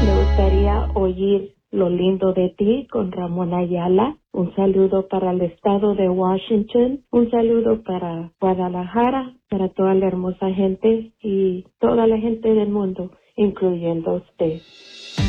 Me gustaría oír Lo lindo de ti con Ramón Ayala. Un saludo para el estado de Washington. Un saludo para Guadalajara, para toda la hermosa gente y toda la gente del mundo, incluyendo usted.